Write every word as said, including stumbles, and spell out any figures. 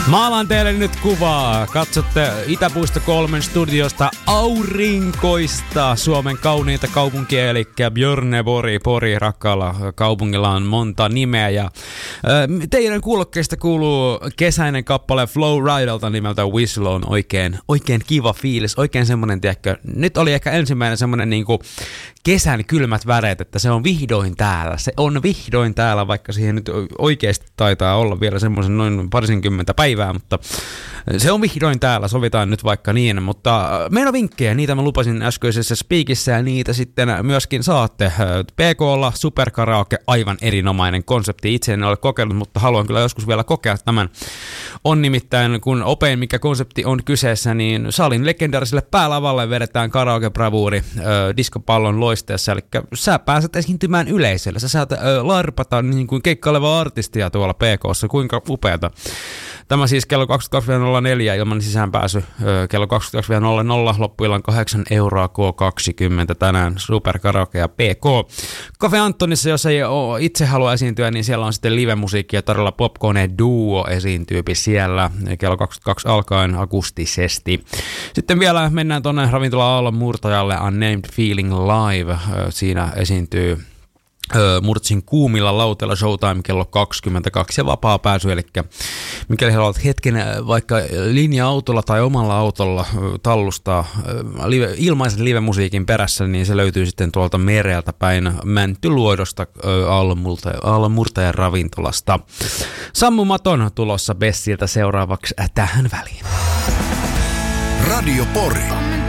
Maalaan teille nyt kuvaa. Katsotte Itäpuisto kolmen studiosta aurinkoista Suomen kauniinta kaupunkia, eli Björneborg, Pori, rakkaalla kaupungilla on monta nimeä. Ja teidän kuulokkeista kuuluu kesäinen kappale Flow Ridelta nimeltä Whistle. On oikein, oikein kiva fiilis, oikein semmonen, tiedätkö, nyt oli ehkä ensimmäinen semmonen niinku kesän kylmät väreet, että se on vihdoin täällä. Se on vihdoin täällä, vaikka siihen nyt oikeasti taitaa olla vielä semmoisen noin parisenkymmentä päivää, mutta se on vihdoin täällä, sovitaan nyt vaikka niin. Mutta meillä on vinkkejä, niitä mä lupasin äskeisessä speakissä ja niitä sitten myöskin saatte. P K:lla superkaraoke, aivan erinomainen konsepti. Itse en ole kokeillut, mutta haluan kyllä joskus vielä kokea tämän. On nimittäin, kun opein mikä konsepti on kyseessä, niin salin legendaariselle päälavalle vedetään karaoke-bravuuri äh, diskopallon loisteessa. Eli sä pääset esiintymään yleisölle, sä saat äh, larpata niin kuin keikkailevaa artistia tuolla P K:ssa, kuinka upeata. Tämä siis kello kaksikymmentäkaksi nolla neljä ilman sisäänpääsy, kello kaksikymmentäkaksi nolla nolla, loppuillan kahdeksan euroa K kaksikymmentä tänään superkaraoke ja P K. Cafe Antonissa, jos ei itse halua esiintyä, niin siellä on sitten live-musiikkia todella. Popcorn Duo esiintyypi siellä kello kaksikymmentäkaksi alkaen akustisesti. Sitten vielä mennään tuonne ravintola Aallon murtajalle Unnamed Feeling Live. Siinä esiintyy Murtsin kuumilla lauteilla Showtime kello kaksikymmentäkaksi ja vapaa pääsy, eli mikäli haluat hetken vaikka linja-autolla tai omalla autolla tallustaa live, ilmaisen live-musiikin perässä, niin se löytyy sitten tuolta mereltä päin Mäntyluodosta Aallon murtajan ravintolasta. Sammumaton tulossa Bessiltä seuraavaksi tähän väliin. Radio Pori.